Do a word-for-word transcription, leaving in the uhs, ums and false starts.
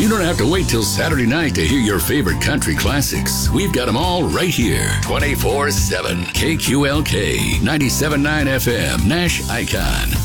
You don't have to wait till Saturday night to hear your favorite country classics. We've got them all right here. twenty-four seven. K Q L K, ninety-seven point nine F M, Nash Icon.